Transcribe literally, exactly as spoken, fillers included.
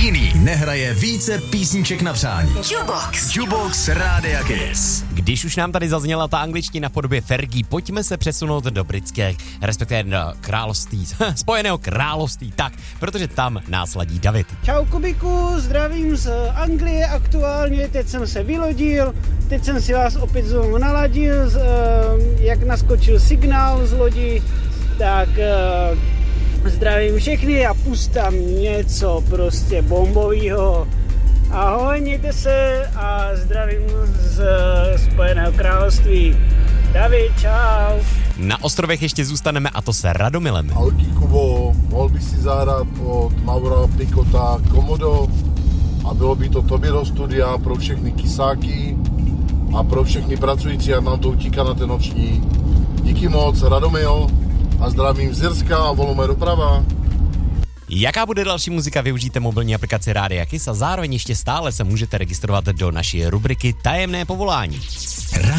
jiný nehraje více písniček na přání. Jukebox. Jukebox Rádia Kiss. Když už nám tady zazněla ta angličtina v podobě Fergie, pojďme se přesunout do britské, respektive do království, Spojeného království, tak, protože tam nás ladí David. Čau Kubiku, zdravím z Anglie aktuálně, teď jsem se vylodil, teď jsem si vás opět znovu naladil, z, jak naskočil signál z lodi, tak zdravím všechny a pustám něco prostě bombovýho. Ahoj, mějte se a zdravím z Spojeného království. David, čau. Na ostrovech ještě zůstaneme, a to se Radomilem. Ahojky Kubo, mohl bych si zahrát od Maura Pikota Komodo a bylo by to tobě do studia pro všechny kysáky a pro všechny pracující, jak nám to utíká na ten noční. Díky moc, Radomil a zdravím z Jirska a Volomé doprava. Jaká bude další muzika, využijte mobilní aplikaci Rádia Kiss a zároveň ještě stále se můžete registrovat do naší rubriky Tajemné povolání.